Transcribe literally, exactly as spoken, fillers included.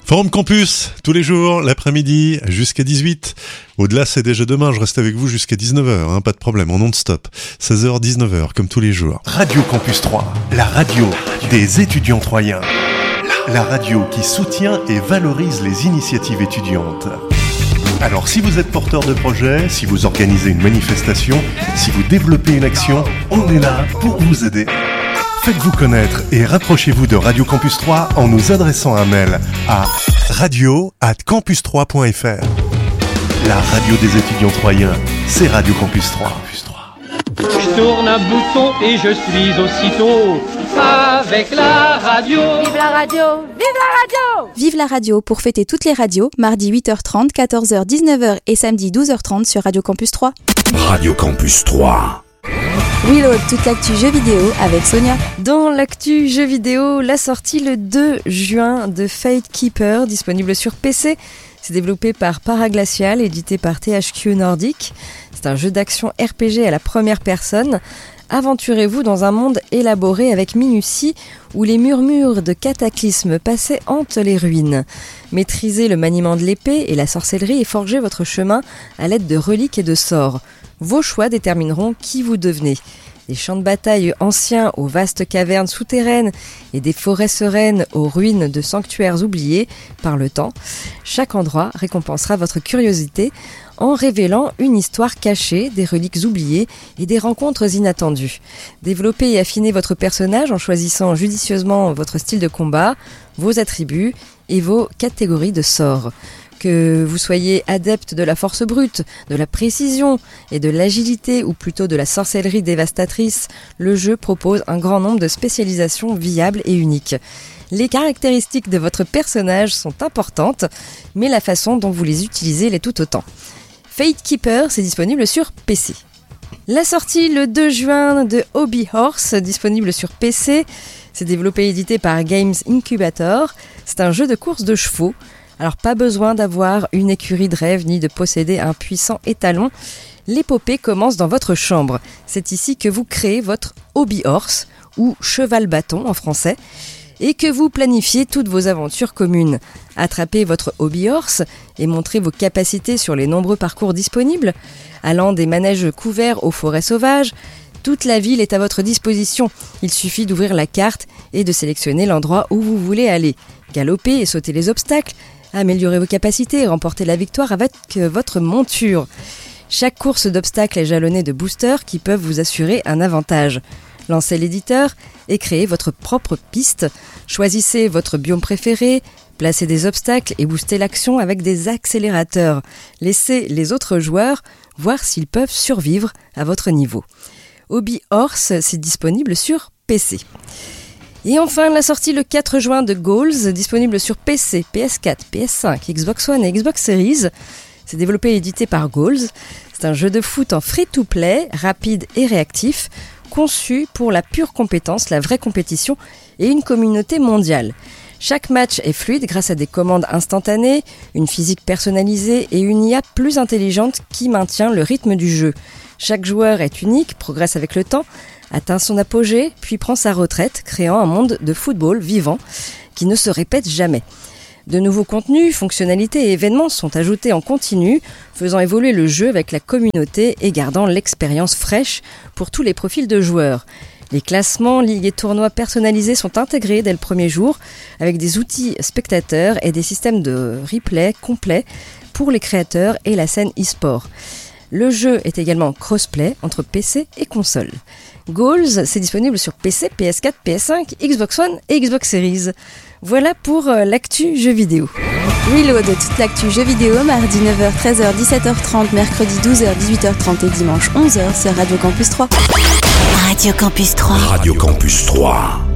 Forum Campus, tous les jours, l'après-midi, jusqu'à dix-huit. Au-delà, c'est déjà demain, je reste avec vous jusqu'à dix-neuf heures, hein, pas de problème, en non-stop. seize heures, dix-neuf heures, comme tous les jours. Radio Campus trois, la radio des étudiants troyens. La radio qui soutient et valorise les initiatives étudiantes. Alors, si vous êtes porteur de projet, si vous organisez une manifestation, si vous développez une action, on est là pour vous aider. Faites-vous connaître et rapprochez-vous de Radio Campus trois en nous adressant un mail à radio arobase campus trois point f r. La radio des étudiants troyens, c'est Radio Campus trois. Je tourne un bouton et je suis aussitôt avec la radio. Vive la radio! Vive la radio! Vive la radio pour fêter toutes les radios, mardi huit heures trente, quatorze heures, dix-neuf heures et samedi douze heures trente sur Radio Campus trois. Radio Campus trois. Reload, toute l'actu jeux vidéo avec Sonia. Dans l'actu jeux vidéo, la sortie le deux juin de Fate Keeper, disponible sur P C. C'est développé par Paraglacial, édité par T H Q Nordic. C'est un jeu d'action R P G à la première personne. Aventurez-vous dans un monde élaboré avec minutie où les murmures de cataclysmes passés hantent les ruines. Maîtrisez le maniement de l'épée et la sorcellerie et forgez votre chemin à l'aide de reliques et de sorts. Vos choix détermineront qui vous devenez. Des champs de bataille anciens aux vastes cavernes souterraines et des forêts sereines aux ruines de sanctuaires oubliés par le temps, chaque endroit récompensera votre curiosité en révélant une histoire cachée, des reliques oubliées et des rencontres inattendues. Développez et affinez votre personnage en choisissant judicieusement votre style de combat, vos attributs et vos catégories de sorts. Que vous soyez adepte de la force brute, de la précision et de l'agilité ou plutôt de la sorcellerie dévastatrice, le jeu propose un grand nombre de spécialisations viables et uniques. Les caractéristiques de votre personnage sont importantes, mais la façon dont vous les utilisez l'est tout autant. Fate Keeper, c'est disponible sur P C. La sortie le deux juin de Hobby Horse, disponible sur P C. C'est développé et édité par Games Incubator. C'est un jeu de course de chevaux. Alors pas besoin d'avoir une écurie de rêve ni de posséder un puissant étalon. L'épopée commence dans votre chambre. C'est ici que vous créez votre hobby horse, ou cheval bâton en français, et que vous planifiez toutes vos aventures communes. Attrapez votre hobby horse et montrez vos capacités sur les nombreux parcours disponibles, allant des manèges couverts aux forêts sauvages. Toute la ville est à votre disposition. Il suffit d'ouvrir la carte et de sélectionner l'endroit où vous voulez aller. Galopez et sautez les obstacles. Améliorez vos capacités et remportez la victoire avec votre monture. Chaque course d'obstacles est jalonnée de boosters qui peuvent vous assurer un avantage. Lancez l'éditeur et créez votre propre piste. Choisissez votre biome préféré, placez des obstacles et boostez l'action avec des accélérateurs. Laissez les autres joueurs voir s'ils peuvent survivre à votre niveau. Hobby Horse, c'est disponible sur P C. Et enfin, la sortie le quatre juin de Goals, disponible sur P C, P S quatre, P S cinq, Xbox One et Xbox Series. C'est développé et édité par Goals. C'est un jeu de foot en free-to-play, rapide et réactif, conçu pour la pure compétence, la vraie compétition et une communauté mondiale. Chaque match est fluide grâce à des commandes instantanées, une physique personnalisée et une I A plus intelligente qui maintient le rythme du jeu. Chaque joueur est unique, progresse avec le temps, atteint son apogée, puis prend sa retraite, créant un monde de football vivant qui ne se répète jamais. De nouveaux contenus, fonctionnalités et événements sont ajoutés en continu, faisant évoluer le jeu avec la communauté et gardant l'expérience fraîche pour tous les profils de joueurs. Les classements, ligues et tournois personnalisés sont intégrés dès le premier jour, avec des outils spectateurs et des systèmes de replay complets pour les créateurs et la scène e-sport. Le jeu est également crossplay entre P C et console. Goals, c'est disponible sur P C, P S quatre, P S cinq, Xbox One et Xbox Series. Voilà pour euh, l'actu jeux vidéo. Reload, toute l'actu jeux vidéo, mardi neuf heures, treize heures, dix-sept heures trente, mercredi douze heures, dix-huit heures trente et dimanche onze heures sur Radio Campus trois. Radio Campus trois. Radio Campus trois.